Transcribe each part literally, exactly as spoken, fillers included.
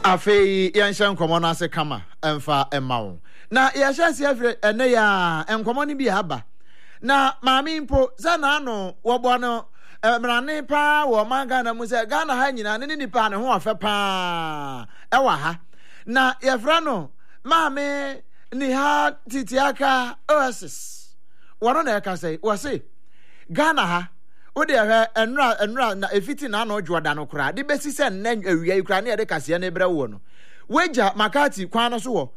Afe yanshan komo na se kama emfa emawo na yasha si afre ene ya enkomo ni bi aba na maami mpo za na ano wo bo no emrane pa wo manga na mu se Ghana ha nyina ne nipa ne ho afa pa ewa ha na yefra no maami ni ha titiaka Oasis wono na yaka sei wo se Ghana ha Ode ha enra enra na efiti na na odwoda no kra de besi se na awia kra na ye de kase na ebra wo no weja makati kwan no so wo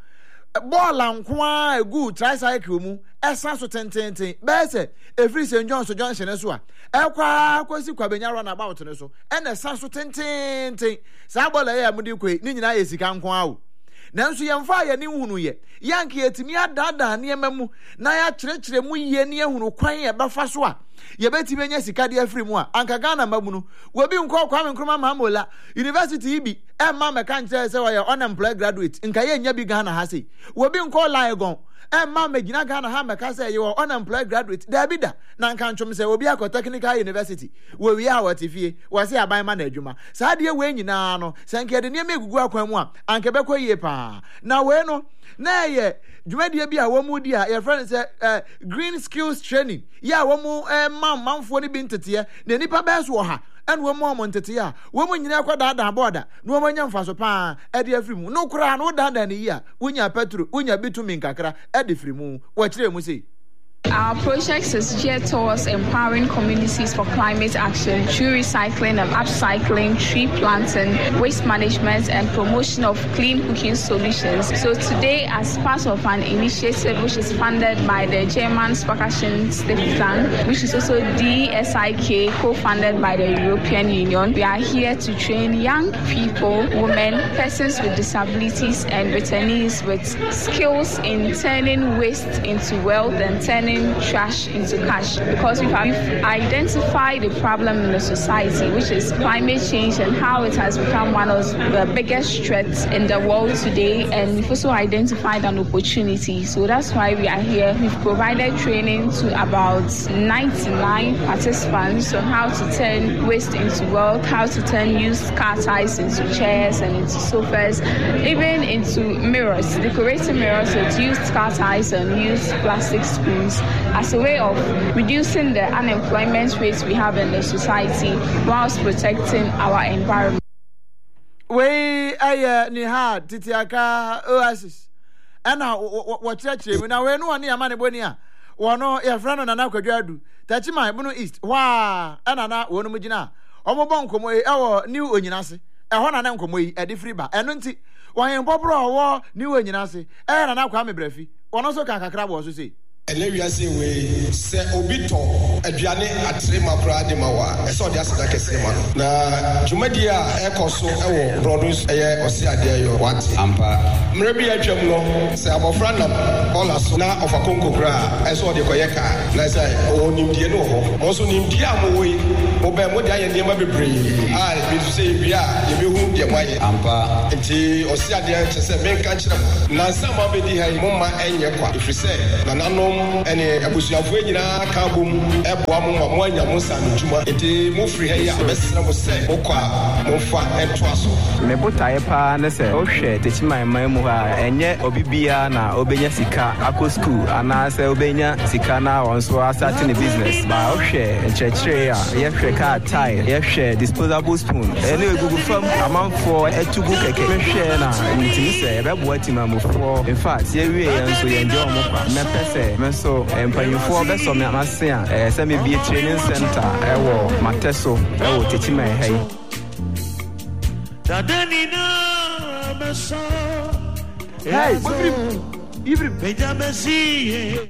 ball nko a egu tricycle mu esa so tententen be se every Saint John so Johnson ne so a ekwa kwasi kwa benya run about ne so ena esa so tententen sa ball ya mudi kwe ni nyina ye sika nko a wo nanso yemfa ya ni hunu ye yanke yetimi adada ne emamu na ya kyerɛkyerɛ mu ye ne hunu kwan ye befa so a ye beti benya sika de afri mu a anka Ghana mabunu wobi nko kwa me nkroma mamola university bi e ma me kan kyerɛ sɛ wɔyɛ unemployed graduate nka ye nya bi Ghana ha sei wobi nko Laigon e ma me gina Ghana ha me ka sɛ ye wɔ unemployed graduate da bi da na nka ntwom sɛ obi akɔ technical university wo wi a wɔte fie wɔ se aban ma na adwuma saa de we nyina no sɛ nka de ne me gugu akwan mu a anka bɛkɔ yie pa na we no na ye dwumadie bi a wo mu di a your friend say uh, green skills training ya wo mu eh, man manfo ni bi ntete na nipa ba so ha en wo mu mo ntete a wo mu nyina kwa da da boda na wo manya mfa so pa e de afri mu no kura na wo da da ne yi a wonya petro wonya bitumi nkakra e de fri mu wo kire mu sei. Our project is geared towards empowering communities for climate action through recycling and upcycling, tree planting, waste management, and promotion of clean cooking solutions. So today, as part of an initiative which is funded by the German Sparkassen Stiftung, which is also D S I K, co-funded by the European Union, we are here to train young people, women, persons with disabilities, and returnees with skills in turning waste into wealth and turning trash into cash, because we've identified the problem in the society, which is climate change and how it has become one of the biggest threats in the world today, and we've also identified an opportunity. So that's why we are here. We've provided training to about ninety-nine participants on how to turn waste into wealth, how to turn used car tires into chairs and into sofas, even into mirrors, decorating mirrors with used car tires and used plastic spoons, as a way of reducing the unemployment rates we have in the society whilst protecting our environment. We aye ni ha titiaka Oasis ana wo church na we no one amane boni a wono ye frano na na kwadwadu tachima ibunu east wa ana na wono mugina omobo nkomo e wo new onyinase e ho na na nkomo yi e de free ba eno nti wan popro wo new onyinase e na na kwa mebrafi wono so kan kakra bo so sei. And then we are saying we say obito aduane atrema pra de mawa e so de aseda kese ma no na jumadia e koso e wo brothers e ose ade yo what ampa mre bi atwam no say abofra na all so na of akonko kra e so de koyeka na say o nimdie no ho mo so nimdie amwo yi oba mo de aye ma bebre ah bi say bia ye be hu de moye ampa enti ose ade te say men kan kire na sama be di hay mo ma enye kwa if say na nano ene abusuafo nyina ka bom eboa mo ma mo anya mo san djuma enti mo free ha ya besra mo se mo kwa mo fa eto aso me botae pa na se o hwe techiman man mu ha enye obibia na obenya sika akọ school ana se obenya sika na wonso start in business ba o hwe enchechire ya ye hwe ka tire ye hwe disposable spoon ene egugu fam amanfo etugu keke hwe na ntimi se e beboa timamofo in fact ye wie enso ye nje omo kwa me pese so empanyufo be so me amase a eh se me bi training center e wo mateso e wo techima e hai dadani na beso hey ibri benjamesi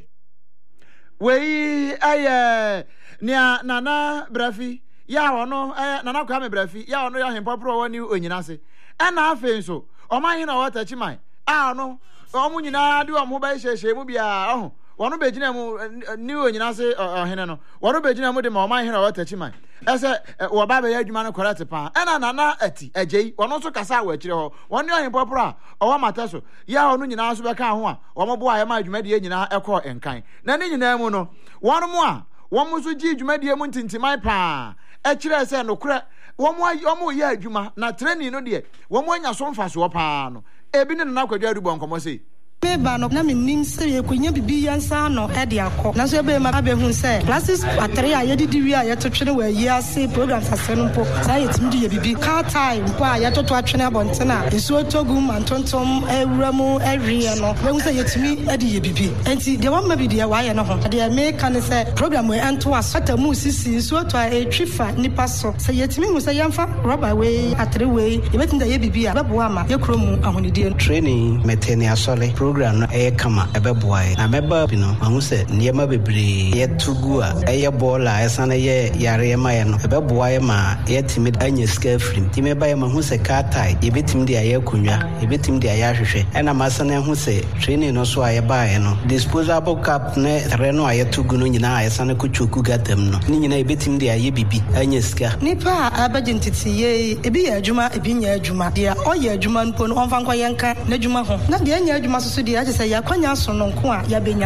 we aye nia nana brafi ya wono eh nana kwa me brafi ya wono ya hempopro woni onyinase e na afen so o man hin na wata chimai a no o mu nyina de o mo ba hyehye mu bia oh wonu begina mu ni onyinase ohene no wonu begina mu de ma o man hira watachi man ese wo ba be ya adwuma no correct pa ena nana ati agei wonu so kasa wa akire ho wonu ohempopro a owa mateso ya wonu nyina so be ka ho a wo mo bo aye ma adwuma de nyina ekọ enkan na ni nyina mu no wonu mu a wo mo so gi adwuma de mu ntintimai pa e kire se no kure womo womo ye adwuma na training no de womo anya so mfa so pa no ebi ne na kwadwa rubo nkomo sei Beba no na menim se ye kwanya bibi yansa no e de akọ na so ebe ma abehu se classes atare a ye didi wi a ye to twene wa yi ase programs ase no mpo sa ye tim di ye bibi car time mpo a ye to to atwene abonte na esu otogu mantontom ewuramu ewie no we se ye timi e de ye bibi enti de won ma bi de wa ye no ho de me kan se program we ento asata mu sisi esu to a etwifa nipa so se ye timi hu se yemfa rubber we atare we ye betim da ye bibi a bebo ama ye kromu ahonide training meteni asole program no e kama ebeboa na meba bi no ahu se niema bebre ye tugu a eye ball a esana ye yare ma ye no ebeboa ye ma ye timid anya ska film timeba ye ma hu se car tie ye betim de aye kunwa ye betim de aye ahwehwe ena masana hu se training no so aye ba ye no disposable cap ne reno aye tugu no nyina aye sana kuchuku gatam no ni nyina ye betim de aye bibi anya ska nipa abagentiti ye ebi ye adwuma ebi nya adwuma de oye adwuma npo no onfa nkwa yenka na adwuma ho na de anya adwuma so de age say yakwanya so no nko a ya benya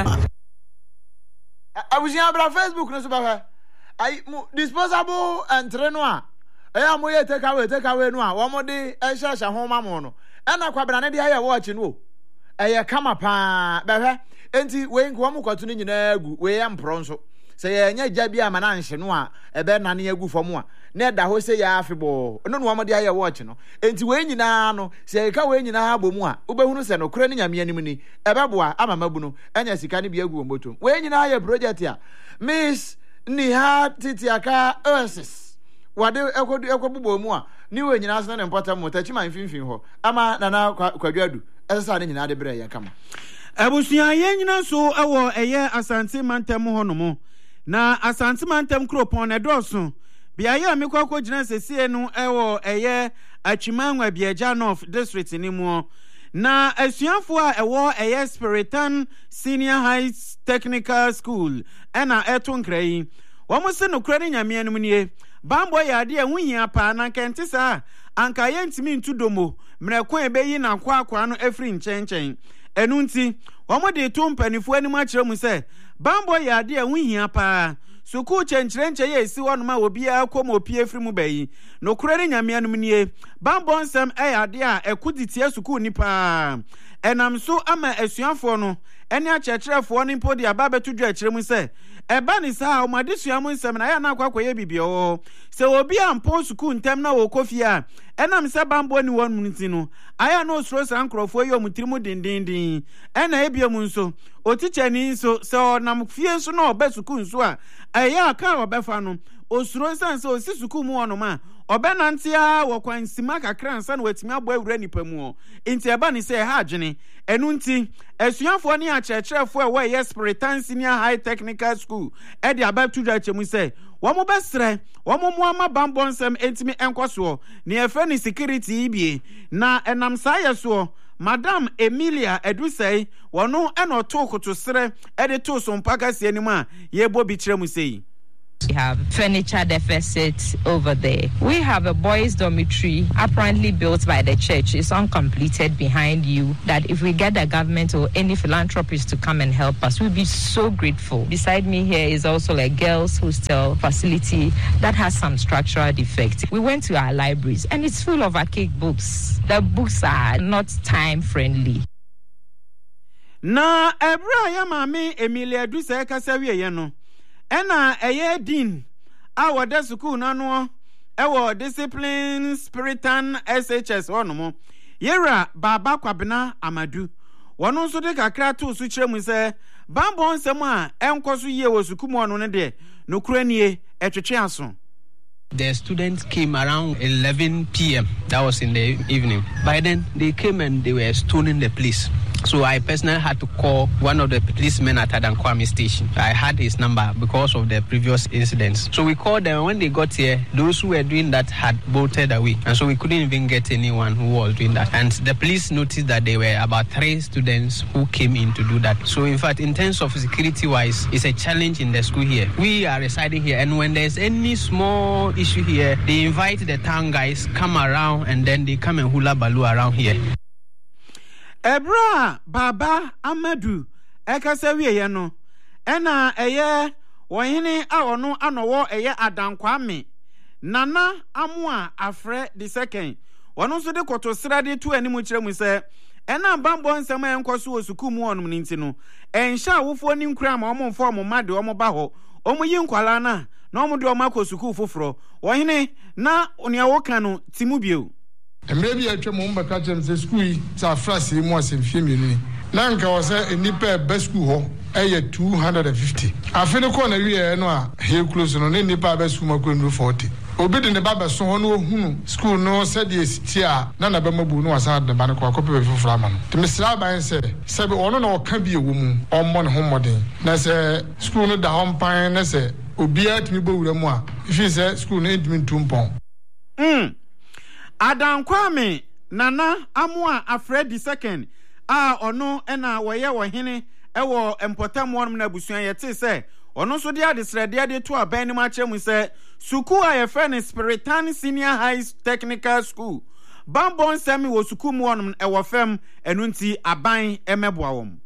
abusia bra Facebook no so ba ai disposable entre no a eya mo ye take away take away no a wo mo de e hia hia ho ma mo no e na kwabra ne de aye watch no eye kama pa be hwe enti we nko mo kwato ni nyina agu we ya mpro nso se ye nya gya bia ma na nhye no a ebe na ne agu fom a na da ho se ya afebo no no mo de aye watch no enti we nyina no se ka we nyina ha bomu a ubehunu se no kure ne nyame anim ni ebeboa ama mabu no enya sika ne bia agu motom we nyina aye project a Miss ni ha titiaka oasis wade ekodu ekobubo mu a ni we nyina so na important mo tachi man finfin ho ama nana kwadwadu esesa ne nyina de bre ye kama abusuan ye nyina so ewo eye Asante Mantem ho no mo na Asante Mantem kropon na doso bia ye amekwa gina sesie no ewo eye Atwimanwa Biaja North district ni mu na asuafo a ewo eye Spiritan Senior High Technical School ena eto nkrai wo mo se no kra nyame anum nie bambo ya de ehunhia pa na kente sa anka ye ntimi ntudomo mrekwa ebeyi na kwa akwa no afri nchenchen enu nti wo mo de to mpanifo anim a kire mu se bambo ya de ehunhia pa suku chenchenche ye esi wono ma obi akom opie firi mu bayi no kra nyame anum nie bambo nsem e ya de a ekuditie suku nipa enam so ama asuafo no ene akyerkyerefo no mpodi ababeto dwa akire mu se eba ni sa o madisuamu nsem na ya na akwakoye bibio se obi ampo suku ntem na wo kofia enam se bambo ni won munti no aya no sro san krofo ye omutirimu dindindin ena ebiemu nso otiche ni nso se onam fie nso na oba suku nso a aya aka obefa no osuro nsan se osi suku mu wono ma obenantia wokwansima kakra nsa na watimi abo awura nipa mu enti eba ni se ha adwene enu nti asuafo ni akyerkyerefo e we Spiritan Senior High Technical School e de abatu dwa chemu se wo mo besre wo mo mo ama bambo nsem entimi enkoso ne efe ni security ibie na enam saye so Madam Emilia Edusei wono eno to koto sere e de to so mpaka sie ni ma ye bo bi kire mu sei. We have furniture deficit over there. We have a boys' dormitory apparently built by the church. It's uncompleted behind you. That if we get the government or any philanthropist to come and help us, we'll be so grateful. Beside me here is also a girls' hostel facility that has some structural defects. We went to our libraries and it's full of archaic books. The books are not time-friendly. Na ebra ya mami Emilia Edusei kasawie ye no. Ena eye din awo de school na no ewo discipline Spiritan S H S ono mo yera baba kwabena Amadu wono nso de kakra to so kire mu se bambo nsem a enkoso ye wo school mu ono ne de no kuranie etwetwe aso. The students came around eleven p.m. That was in the evening. By then, they came and they were stoning the police. So I personally had to call one of the policemen at Adankwame station. I had his number because of the previous incidents. So we called them. When they got here, those who were doing that had bolted away. And so we couldn't even get anyone who was doing that. And the police noticed that there were about three students who came in to do that. So in fact, in terms of security-wise, it's a challenge in the school here. We are residing here, and when there's any small issue here, they invite the town guys, come around, and then they come and hula baloo around here. Ebra Baba Amadu ekasawie ye no ena eye wohene a ono anowo eye Adankwame Nana Amua Afre the second. One also de koto srade to animu kyerɛ mu sɛ ɛna bambo nsɛm a ɛnkɔ so wɔ suku mu ɔnom ne nti no ɛnhyɛ awofo ni nkura ma ɔmo mfa ɔmo ma de ɔmo ba hɔ ɔmo yi nkwala na na ɔmo de ɔmo akɔ suku foforɔ wɔhene na nea wɔka no timu bio mmerɛ bi atwa mu mbɛka kyerɛ m sɛ sukuu yi sɛ afrase mu asɛmfie mmienu ni na nka wɔ sɛ nnipa ɛbɛ sukuu hɔ ɛyɛ two hundred fifty afe no kɔɔ na wieɛ no a hɛ close no ne nnipa ɛbɛ sukuu ma kɔ nnuru forty obi de ne ba bɛ so hɔ no ohunu sukuu no sɛdeɛ siti a na na bɛma bu no wasa de ba no kɔ akɔpɛ bɛ foforɔ ama no nti mesrɛ aban sɛ sɛbi ɔno na ɔka bi ɛwɔ mu ɔmmɔ ne ho mmɔden na sɛ sukuu no da hɔ mpan na sɛ obiara tumi bɔ wura mu a ɛfiri sɛ sukuu no ɛntumi ntu mpɔn mm. Adankwame Nana Amua Afre the second a ɔno ɛna wɔyɛ wɔhene ɛwɔ mpɔtam wɔnom na abusua yɛte sɛ ɔno nso de adesrɛdeɛ de to aban nim akyerɛ mu sɛ suku a yɛfrɛ ne Spiritan Senior High Technical School bambɔ nsɛm wɔ suku mu wɔnom ɛwɔ fam ɛno nti aban ɛmɛboa wɔm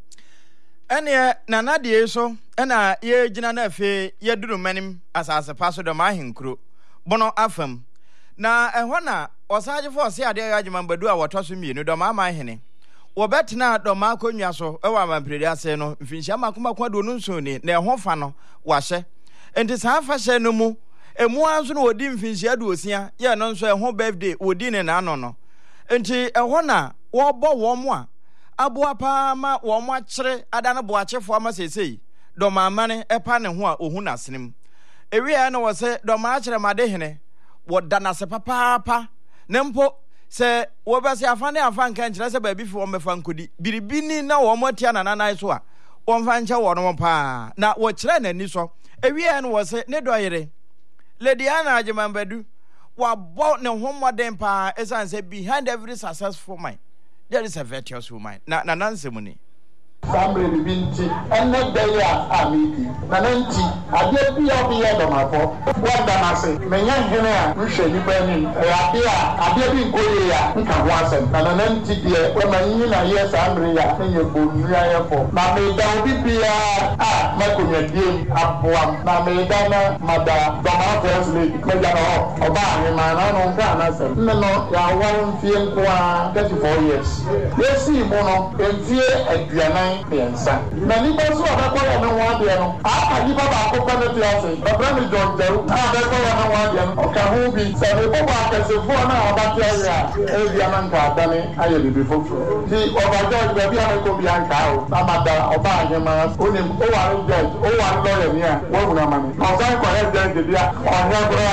ɛneɛ nana deɛ so ɛna yɛgyina na afei yɛduru manim asase pa so dɔm ahenkuro bono afam na ɛhɔ na ɔsaagye fo ɔse adeɛ yɛ adwuma mbadu a wɔtɔ so mmienu dɔm ama ahene wɔbɛtena dɔm akonnwa so ɛwɔ amampredi ase no mfinhyia makomako aduonu nson ni na ɛho fa no wahyɛ enti saa fa hyɛ no mu emu anso no wɔdi mfinhyia duosia yɛ no nso ɛho birthday wɔdi ne naano no enti ɛhɔ na wɔbɔ wɔn mu a aboa paa ma wɔn mu akyere ada no boakyefo ama sesei dɔm amane ɛpa ne ho a ohun asenem ewia na wɔ sɛ dɔm akyere made hene wɔda nase papaapa ne mpo sɛ wɔbɛsɛ afa ne afa nka nkyerɛ sɛ baabi fi wɔn mɛfa nkodi biribi ni na wɔn atia nananan so a wɔmfa nkyɛ wɔn paa na wɔkyerɛ n'ani so ewia no wɔ sɛ ne dɔyere Lediana Ajimambadu wabɔ ne ho mmɔden paa ɛsan sɛ behind every successful man there is a virtuous woman na na nansɛm ni Family binti ene deya amiti na nanti ade bia obi ye domafo wanda na se menya hene a nhwe nipa ni ade a ade bi nkore ya nka ho asem na nanti de we manyi na ye samre ya enye bonu ya fo na me da obi bia a makonya die aboam na me da na mada domafo le me ja no oba ni ma na no nka na se me no ya wan fie nko a thirty-four years yesi mo no enfie aduanan pensa na ni ba so abekọ ya na nwa de no aka ni baba akọkọ na ti ase baba mi John Jeru abekọ ya na nwa de no ka hu bi se be baba akasefo na aba ti ya e bia na nka adane aye bibi foforo ti oba George be bia na ko bia nka o na mada oba anyema onim o wa George o wa lawyer ni a wo na mami na so ko he George bia onya bra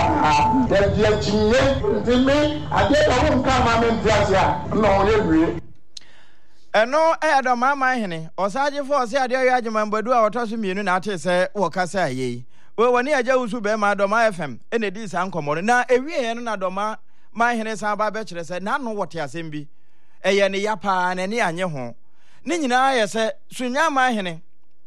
a de dia chinye ti me ade da wo nka ma me ntiase a no ye wie ɛno ɛyɛ dɔ mama hene ɔsaagye fo ɔse adeɛ yɛ adwuma mbadu a wɔtɔ so mmienu na ate sɛ wɔkasa ayɛyi wɔ wɔne agya wusu bɛma dɔma F M ɛna di saa nkɔmmɔ no na ewieɛ no na dɔma ma hene san ba bɛkyerɛ sɛ n'ano wɔte asɛm bi ɛyɛ ne ya paa n'ani anye ho ne nyinaa yɛ sɛ sunya ma hene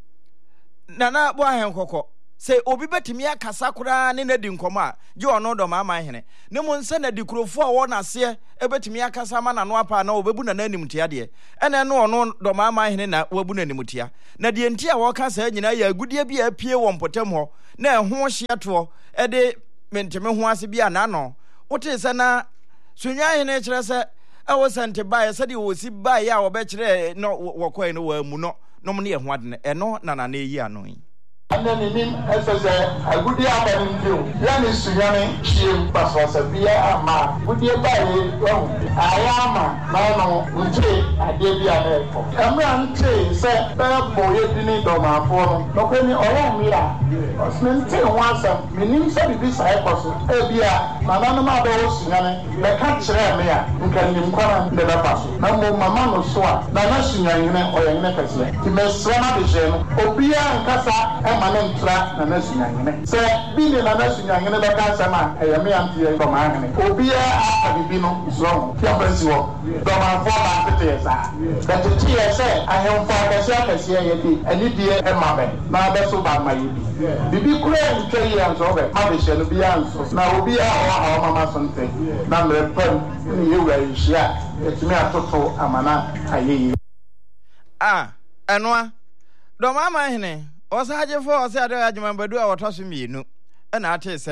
nana bo ahenkɔkɔ sɛ obi betimi akasa koraa ne na di nkɔmmɔ a gye ɔno dɔma ma hene ne mo nsa na di kurofo a wɔ naseɛ ebetimi akasa ma na no apa na obebu na nanim tia de ɛna no ɔno dɔma ma hene na wabu na nanim tia na de ntia wɔ kasa nyina yɛ agudie bi apie wɔ mpotam hɔ na ɛho hye to ɛde menteme ho ase bi ana no wote sɛ na sunya hene kyerɛ sɛ ɛwɔ sente bae sɛ de wɔ si bae a wɔbɛkyerɛ no wɔkɔe no wɔ mu no nom ne ɛho ade ɛno na na na eyi ano yi and then him as a good year and you. Yanni Suyani, she was a beer ama. Would you buy it? I am a man who say, I gave you an airport. A man said, Bear boy, you didn't know my phone. No penny or me. Osmente once a meaning said this I was a beer. Mamma Mado Suyani, the catcher me, who can inquire the pass. No more mamma no so. Nana Suyani or a necklace. He may swim up the gem. Obia and Casa. Manentra na nasunyangene se bi ne na nasunyangene be ka sama e me antie ko ma ngene obi a bibi no so fiabansi wo do ma fo ba tete sa da tete ye se ahemfo akase akase ye di ani die e ma be na be so ba ma ye bi bibi kure ntwe ye anso be ma be hye no bi anso na obi a o ha mama sonte na mre pam ni ye wa yia etimi atoto amana ayeyi ah enwa do mama hene Osaje fo ose ade adwuma badu a woto so mienu na ate se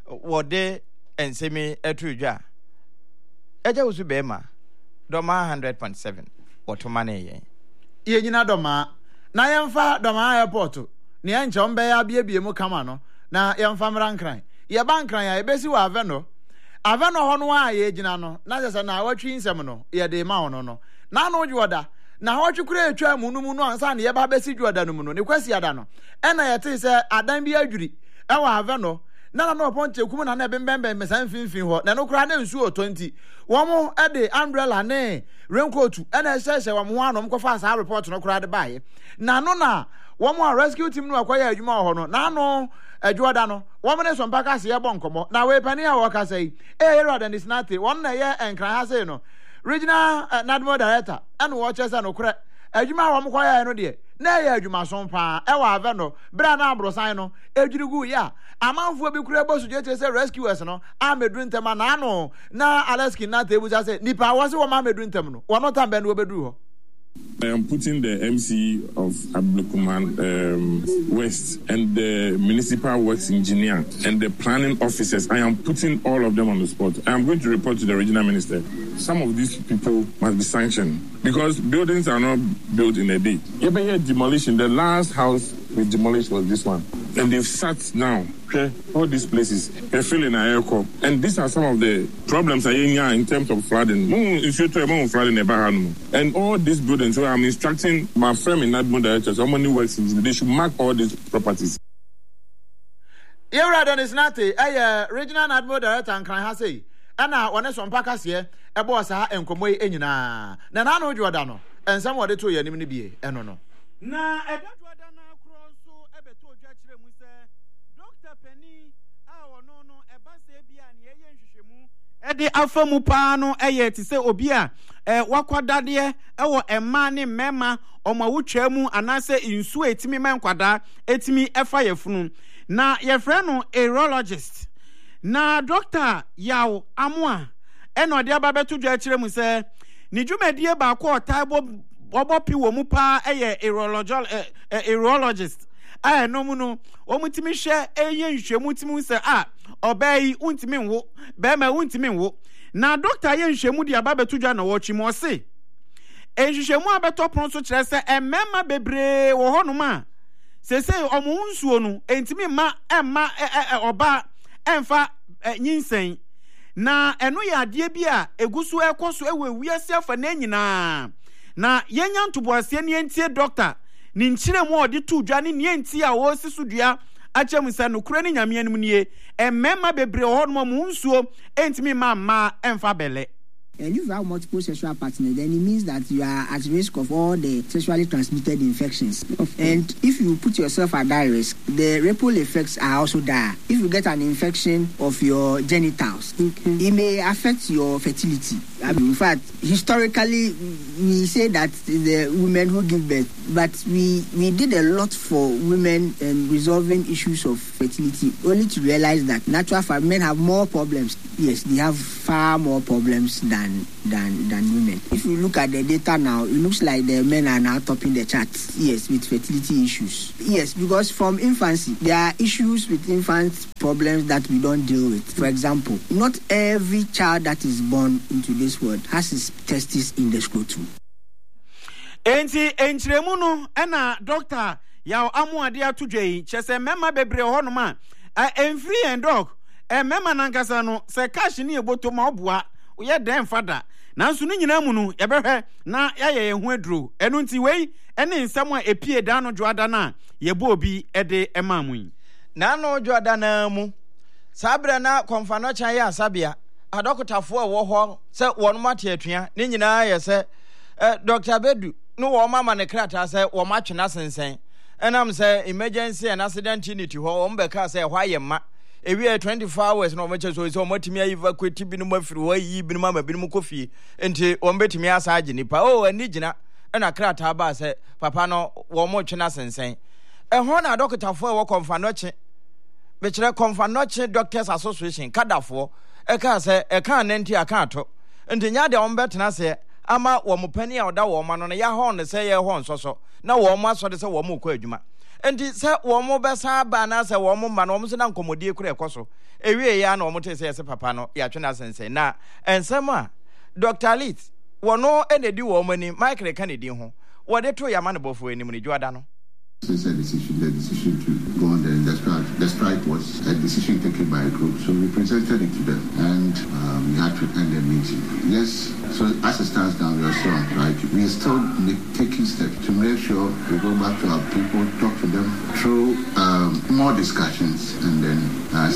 wode ensemi etu dwa eja usu be ma doma one hundred point seven otoma ne yen ye nyina doma na yemfa doma airport ne enche ombe ya biebie mu kama no na yemfa mrankran ye bankran ya ebesi wa aveno aveno ho no a ye gina no na sese na watwi nsem no ye de ma ono no na no dwoda na hotwe kura etwa mu no mu no ansa ne ye ba besi dwoda no mu no ne kwasi ada no e na ye te se adan bi adwuri e wa aveno na na no ponche kum na na bembembe mesan finfin ho na no kura na nsu o twenty wo mo e de umbrella ne raincoat e na ehye wo mo anom kofa asa report no kura de bae na no na wo mo rescue team no akwaya adwuma ho no na no adwoda no wo mo ne so mpaka se ye bonkomo na we pani a wo ka sei e hero than is nothing won na ye enkran ha sei no regional uh, nadmo director and wo chesa no kura adwuma wo mo kwaya no de na ye adwuma so pa e wa ave no bra na abrosan no edwirigu ya amanfo bi kura bosu je che say rescuers no amedu ntema na ano na alaski na tebu say nipa wo se wo ma amedu ntem no wo no tambe no obedu ho. I am putting the M C of Ablukuman um, West and the municipal works engineer and the planning officers. I am putting all of them on the spot. I am going to report to the regional minister. Some of these people must be sanctioned because buildings are not built in a day. Even here, demolition. The last house we demolished was this one, and they've sat now. Okay, all these places they're filling an air core, and these are some of the problems in terms of flooding. And all these buildings. So I'm instructing my firm in Nadmo directors, how many works they should mark all these properties. You're right, and it's not a regional Nadmo director and can I say, and now when it's on Pacas here, a boss and come away in na. Then I know you are done, and some of the two years in be, and no. Na e dadwa dana cross so e beto dwachire mu se Doctor Penny a wono no e ba se bia ne ye nhwehwemu e de afamu pa no e ye ti se obi a e wakwadade e wo emma ne mema omawutwa mu anase insu etimi menkwada etimi efa yefunu na ye frɛ no a urologist na Doctor Yaw Amoa e no de aba beto dwachire mu se ni dwumadie ba ko otaibo obopi wo mu pa eye urologist urologist eh no mu no o mutimi hwe eye nhwemu timi se ah obai untimi nwo be ma untimi nwo na doctor ye nhwemu dia ba betudwa na wo chi mo se enhwemu abeto pon so kire se emema bebre wo honum a sese omo nsuo no entimi ma emma oba emfa nyinsen na eno ya ade bi a egusu ekoso ewe wiase afa na nyina na yenya ntoboase ne entie doctor ni nkyire mu odi tu dwa ne ne entie a wo sisu dua achem sa no kura ne nyame anim nie emmema bebre ho no mu nsuo entimi ma ma emfa bele. And if you have multiple sexual partners, then it means that you are at risk of all the sexually transmitted infections. Okay. And if you put yourself at that risk, the ripple effects are also there. If you get an infection of your genitals, okay, it may affect your fertility. I mean, in fact, historically, we say that the women who give birth, but we, we did a lot for women and resolving issues of fertility, only to realize that natural fact, men have more problems. Yes, they have far more problems than Than, than women. If you look at the data now, it looks like the men are now topping the charts. Yes, with fertility issues. Yes, because from infancy, there are issues with infants, problems that we don't deal with. For example, not every child that is born into this world has his testes in the scrotum. Enti enchiremu no ena Doctor Yaw Amoa de atudwei chese mema bebre ho no ma enfree and dog e mema nankasa no se cash ni eboto ma oboa ye den fada nanso no nyina mu no ye behwe na ya ye hu aduro enu nti wei ene nsem a epie da no dwoada na ye bo obi ede emamu na no dwoada na mu sabra na konfa no chan ya asabia adokotafo a wo ho se wono mate atua ne nyina ye se Doctor Bedu no wo mama ne krata se wo matwena sensen enam se emergency and accident unit ho wo mbeka se hwa ye ma ewi twenty-four hours no meche so so motimi evacuate bi no mafiri wa yi bi no mama bi no kofi enti wo mbetimi asage nipa o ani gina na krata ba se papa no wo mo twena sensen ehon na dokotafo e wo konfa no che be kire konfa no che doctors association kadafo e ka se e ka nenti aka ato enti nya de wo mbetena se ama wo mopani a oda wo ma no ya hon ne se ye hon soso na wo mo aso de se wo mo kɔ adwuma enti se wo mo besa ba na se wo mo ma no mo se na nkomodie kura ekoso ewie ya na wo mo te se se papa no ya twena sense na ensem a Doctor Lit wono enedi wo mo ni Michael Kennedy ho wo de to yama ne bofo enim ni Juada no. It's a decision, the decision to go on the strike. The strike was a decision taken by a group, so we presented it to them, and um, we had to end the meeting. Yes, so as it stands now, we are still on strike. We are still taking steps to make sure we go back to our people, talk to them through um, more discussions, and then. Uh,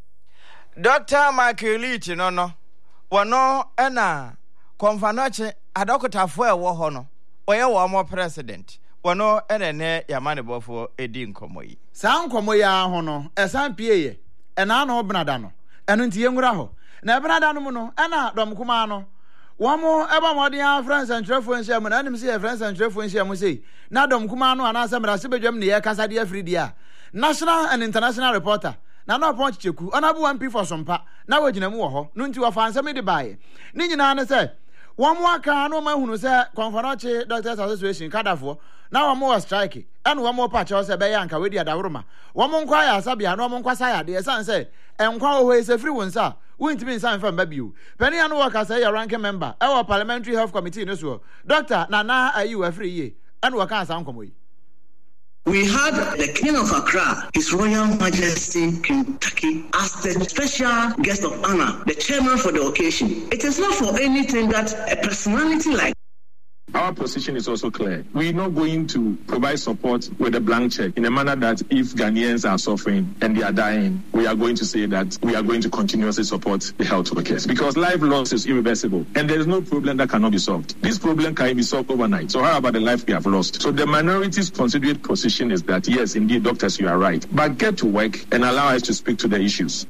Doctor Michael Leach, no, no, wano ena konfanoche adokotafo e wo ho no, oye wo mo president. Wano ene ne yamane bofo edi nkomo yi sa nkomo ya ho no esan pieye ena na obnada no eno nti yenwura ho na ebnada no mu no ena dom kuma no womo eba modin a friends and friends am na nim se friends and friends am sei na dom kuma no ana se mra se bedwam ne ye kasa de afridi a national and international reporter na no ponch cheku ona bu one p for sompa na wagina mu wo ho no nti wo fa ansem de bae ni nyina ne se womo aka no mahunu se conference doctors association kadafo na wo mo strike ene wo mo pa che se be yanka we dia daworoma wo mo nkwa ya asabia na wo mo nkwa sa ya de san se enkwa ho he se free wonsa wintimi nsan fa mbabiu pani anu wo ka se ya ranking member e wo parliamentary health committee no so doctor Nana Ayew afri ye ene wo ka san komo yi. We had the King of Accra, His Royal Majesty King Taki, as the special guest of honor, the chairman for the occasion. It is not for anything that a personality like our position is also clear. We're not going to provide support with a blank check in a manner that if Ghanaians are suffering and they are dying, we are going to say that we are going to continuously support the health workers. Because life loss is irreversible and there is no problem that cannot be solved. This problem can be solved overnight. So how about the life we have lost? So the minority's considerate position is that, yes, indeed, doctors, you are right. But get to work and allow us to speak to the issues.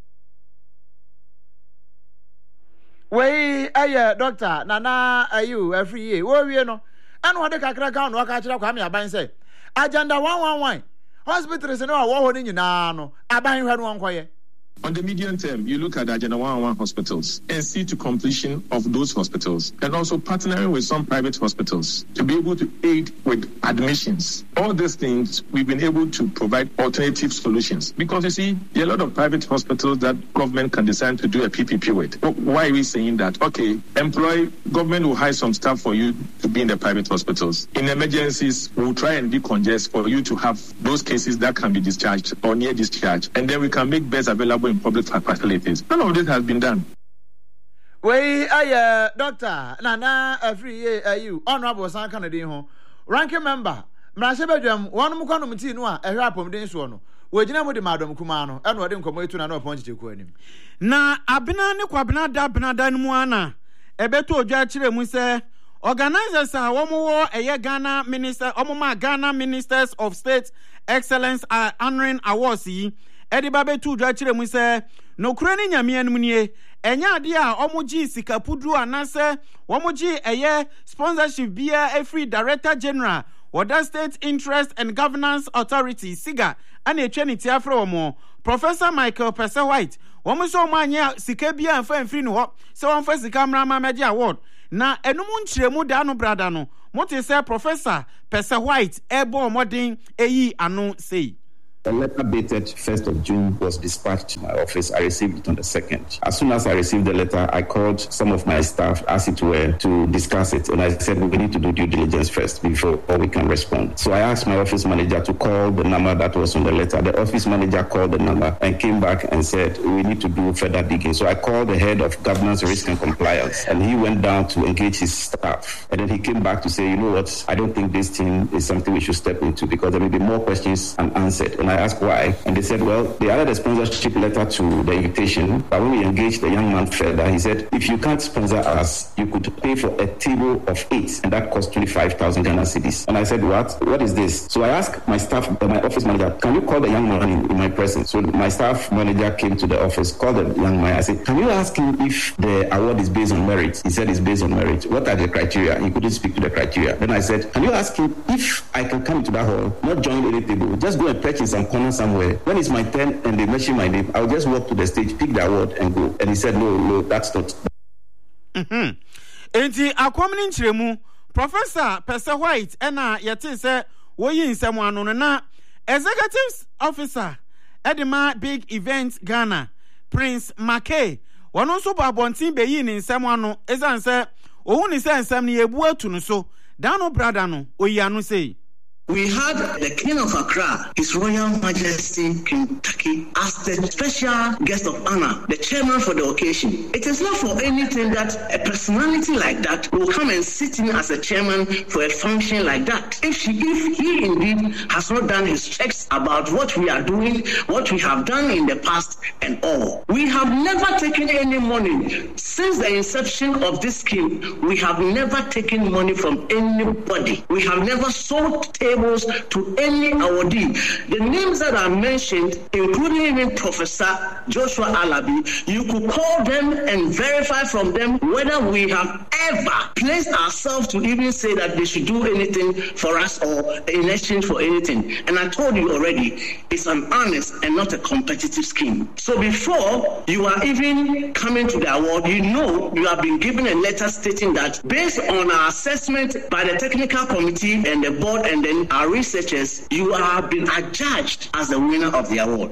Wey aye Doctor Nana Ayew every year wo wie no eno ode kakra ka no aka kira kwa me aban say agenda one one one hospitals no wo ho ni nyina no aban hwe no nkoye. On the medium term, you look at Agenda one oh one hospitals and see to completion of those hospitals and also partnering with some private hospitals to be able to aid with admissions. All these things, we've been able to provide alternative solutions because you see, there are a lot of private hospitals that government can decide to do a P P P with. Why are we saying that? Okay, employ, government will hire some staff for you to be in the private hospitals. In emergencies, we'll try and decongest for you to have those cases that can be discharged or near discharge. And then we can make beds available in public facilities. None of this has been done. Wey aye Doctor Nana every year Ayew honorable San Kennedy ho ranking member mrashe bedwam wonu mkwa no mti no a ehwe apomden so no wagina mu de madom kuma no eno ode nkomo etu na no ponche ku anim na abena ne kwabena da abena da mu ana ebeto odwa kire mu se organizers a wo mo wo eye Ghana minister omoma Ghana Ministers of State Excellence uh, honoring awards yi edi ba betu odwa kire mu se no kura ni nyame anum nie enya ade a omoji sikapudu anase omoji eye sponsorship bia every director general Wada State Interest and Governance Authority SIGA and a training tiafra omo Professor Michael Pesa White womo so manya sika bia mfa mfiri no ho se won fa sika mrama media award na enum nchiremu da no brada no mote say Professor Pesa White ebo modern eyi anu sei. A letter dated first of June was dispatched to my office. I received it on the second. As soon as I received the letter, I called some of my staff, as it were, to discuss it. And I said, we need to do due diligence first before we can respond. So I asked my office manager to call the number that was on the letter. The office manager called the number and came back and said, we need to do further digging. So I called the head of governance, risk and compliance, and he went down to engage his staff. And then he came back to say, you know what, I don't think this thing is something we should step into because there may be more questions unanswered. And I asked why, and they said, well, they added a sponsorship letter to the invitation, but when we engaged the young man further, he said, if you can't sponsor us, you could pay for a table of eight, and that cost twenty-five thousand Ghana cedis. And I said, what? What is this? So I asked my staff, my office manager, can you call the young man in, in my presence? So my staff manager came to the office, called the young man. I said, can you ask him if the award is based on merit? He said it's based on merit. What are the criteria? He couldn't speak to the criteria. Then I said, can you ask him if I can come to that hall, not join any table, just go and perch in some corner somewhere. When it's my turn and they mention my name, I'll just walk to the stage, pick the award and go. And he said, no, no, that's not. Mm-hmm. Enti akwamni nchiremu Professor Pesa White ena yete se woyi nsemu anu na executive officer Edema Big Event Ghana Prince Mackay one also babontin be yi ni nsem ano ezan se ohun ni se nsem ni ebu atu no so dano brother no oyanu sei. We had the King of Accra, His Royal Majesty Kentucky, as the special guest of honor, the chairman for the occasion. It is not for anything that a personality like that will come and sit in as a chairman for a function like that. If, she, if he indeed has not done his checks about what we are doing, what we have done in the past and all. We have never taken any money. Since the inception of this scheme, we have never taken money from anybody. We have never sold tables to any awardee. The names that are mentioned, including even Professor Joshua Alabi, you could call them and verify from them whether we have ever placed ourselves to even say that they should do anything for us or in exchange for anything. And I told you already, it's an honest and not a competitive scheme. So before you are even coming to the award, you know you have been given a letter stating that based on our assessment by the technical committee and the board and then our researchers, you have been adjudged as the winner of the award.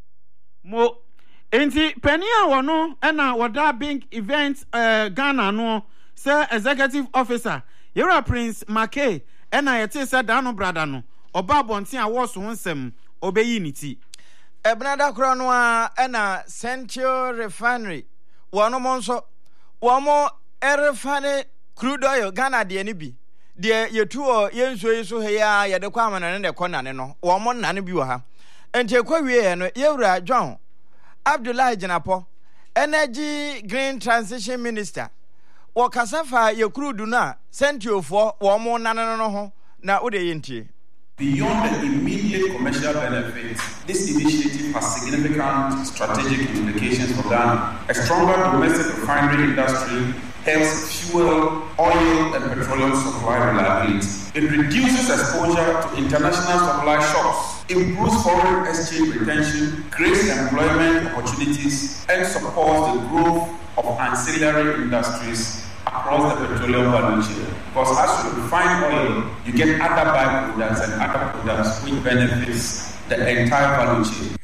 Mo enti penia wono ena wada big event uh, Ghana no say executive officer Yera Prince Mackay ena yete say dano brother no oba bontin awo so nsem obeyi niti ebnada kro no a ena Central Refinery wono mo nso womo erefane crude oil Ghana de ni bi de yetuo yenso yeso he ya yede kwa amana ne de konane no wo mo nane bi wo ha enti ekwa wie no Yewura John Abdullahi Jinapo Energy Green Transition Minister wo kasafa ye crude na sentiofo wo mo nane no ho na wo de yintie. Beyond the immediate commercial benefits, this initiative has significant strategic implications for Ghana. A stronger domestic refinery industry helps fuel oil and petroleum supply reliability. It reduces exposure to international supply shocks, improves foreign exchange retention, creates employment opportunities, and supports the growth of ancillary industries across the petroleum value chain. Because as you refine oil, you get other byproducts and other products which benefits the entire value chain.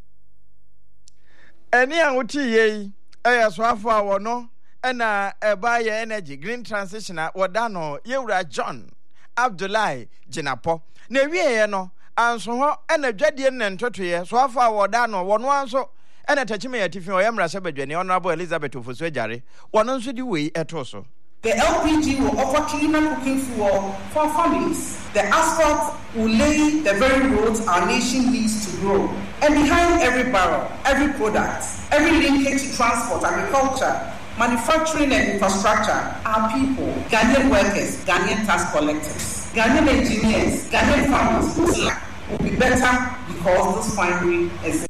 Any anguti ye, a swafa or no, and a buy energy, green transition, Wadano, Yewura John, Abdullahi, Jinapo, Nevi no, and so and a Jedian and Totria, swafa Wadano, one one so. And a touchme at if you am Rasabajani, Honorable Elizabeth of Fuswejari, one also do we at also. The L P G will offer cleaner cooking fuel for families. The asphalt will lay the very roads our nation needs to grow. And behind every barrel, every product, every linkage to transport, agriculture, manufacturing and infrastructure are people, Ghanaian workers, Ghanaian tax collectors, Ghanaian engineers, Ghanaian farmers whose life will be better because this refinery is.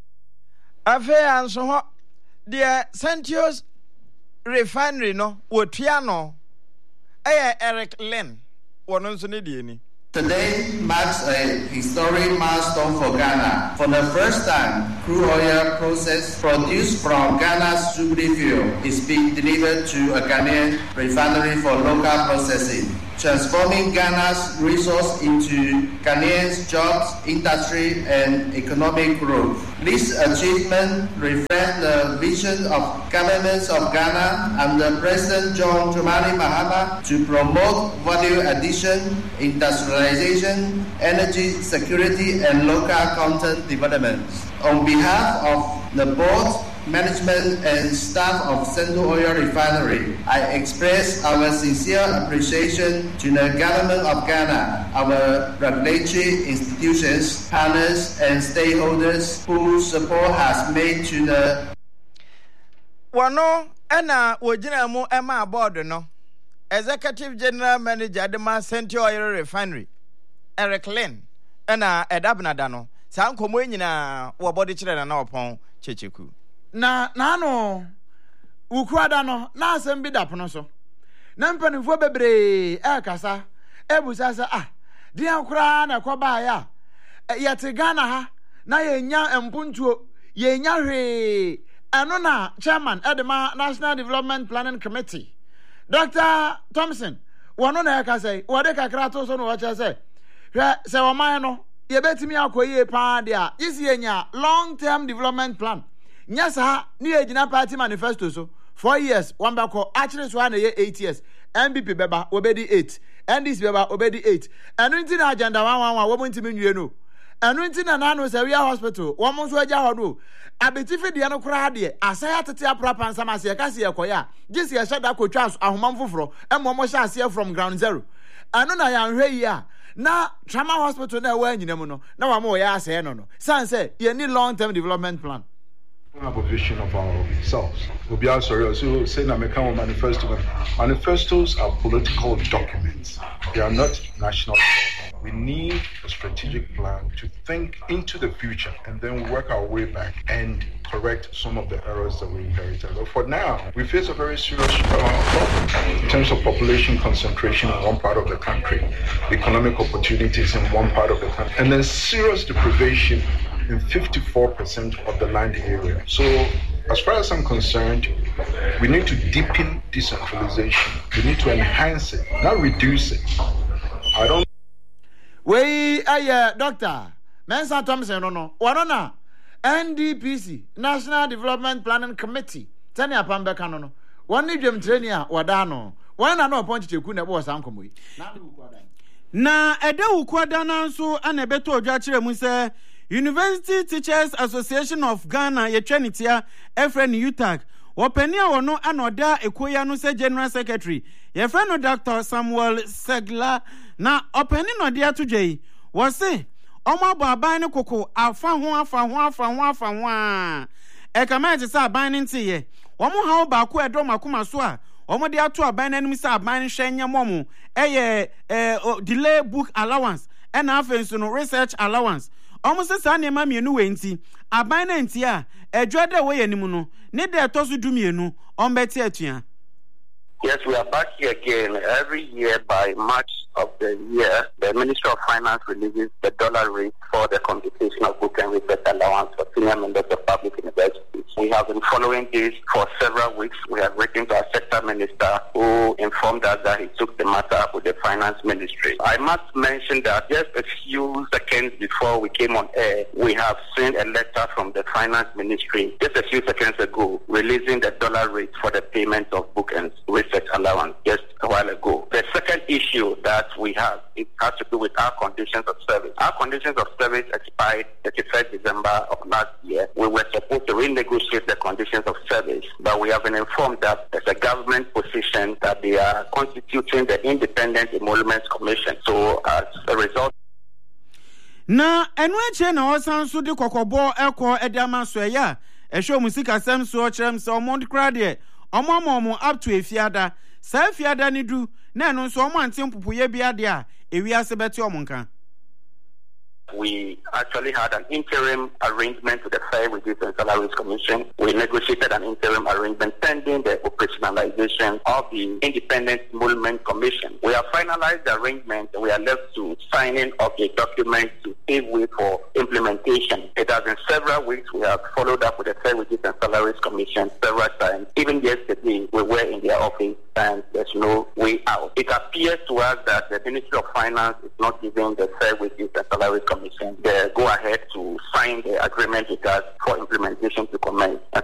Affair and so dear Santios Refinery no wotiano eh Eric Len wono so ne die ni. Today marks a historic milestone for Ghana. For the first time, crude oil process produced from Ghana's Subri field is being delivered to a Ghanaian refinery for local processing, transforming Ghana's resource into Ghanaians' jobs, industry, and economic growth. This achievement reflects the vision of governments of Ghana under President John Dramani Mahama to promote value addition, industrialization, energy security, and local content development. On behalf of the board, management and staff of Central Oil Refinery, I express our sincere appreciation to the government of Ghana, our regulatory institutions, partners, and stakeholders whose support has made to the Wano ena wojina mu ema board no Executive General Manager Adema Central Oil Refinery Eric Len ena edabna dano sa nkomo nyina wo body kire na na opon checheku na na no ukwada no na asem bi dapono so na mpanifo bebre e kasa ebusa sa ah dia nkura na koba ya yete Ghana ha na yenya empuntuo yenya hwe ano na chairman Edema National Development Planning Committee Doctor Thompson wono na kasa wode kakra to so no wacha say hwe se o man no ye betimi akoye pa dia isi enya long term development plan nyasa ni ejina party manifesto so four years one bako actually so na ye eight years N B P beba obedi eight N D C beba obedi eight enu nti na agenda one one one wo ntimi nwie no enu nti na na no Sawia hospital wo mo so agya hodo abetifi de no kura de asaya tete aprapa nsama se ka se yekoya gisi ye shada kotwa ahomam foforo emo mo sha ase from ground zero anu na ya nhwe yi a na trauma hospital na wa nyina mu no na wa mo ya ase no no san say ye need long term development plan. We have a vision of ourselves. We'll be out sorry. So say na make our manifesto. Manifestos are political documents. They are not national. We need a strategic plan to think into the future and then work our way back and correct some of the errors that we inherited. But for now, we face a very serious problem in terms of population concentration in one part of the country, economic opportunities in one part of the country, and then serious deprivation in fifty-four percent of the land area. So, as far as I'm concerned, we need to deepen decentralization. We need to enhance it, not reduce it. I don't. We, uh, Doctor Mensa Thompson, no, no, Warona, N D P C, National Development Planning Committee, Tanya Pambeka, no, no, one need them training, Wadano, one and no point to Kuna was Uncle. Na Ede Ukwadana so and a beto jachere Muse. University Teachers Association of Ghana ye Trinitia Efren U T A C wopenia wono anoda ekoya no se General Secretary ye friend Doctor Samuel Segla na openi no dia to jei wo se omo abo aban ne koko afa ho afa ho afa ho afa ho a e kama je sa aban ne ntiye omo ha ba ko edo makoma so a omo de ato aban nanim sa aban hwenya momo eye eh delay book allowance and afen no research allowance. Almost a son, mammy, no wenti. A binanti, a dread away anymore. Need their tosu do me no on Betia. Yes, we are back here again. Every year by March of the year, the Ministry of Finance releases the dollar rate for the computation of book and research allowance for senior members of public universities. We have been following this for several weeks. We have written to our sector minister who informed us that he took the matter up with the finance ministry. I must mention that just a few seconds before we came on air, we have seen a letter from the finance ministry just a few seconds ago releasing the dollar rate for the payment of book and research allowance just a while ago. The second issue that we have, it has to do with our conditions of service. Our conditions of service expired thirty-first December of last year. We were supposed to renegotiate the conditions of service, but we have been informed that there's a government position that they are constituting the Independent Emoluments Commission. So as a result, na enweche na osan so de kokobo eko edama so ya ehwe musika sem so cherem so omond krade omomomo up to efiada sa efiada ni du na eno so omo antem pupuye bia de a ewiase beti omonka. We actually had an interim arrangement with the Fair Wages and Salaries Commission. We negotiated an interim arrangement pending the operationalization of the Independent Emolument Commission. We have finalized the arrangement and we are left to signing of the document to pave way for implementation. It has been several weeks. We have followed up with the Fair Wages and Salaries Commission several times. Even yesterday, we were in their office and there's no way out. It appears to us that the Ministry of Finance is not giving the Fair Wages and Salaries Commission the go-ahead to sign the agreement with us for implementation to commence.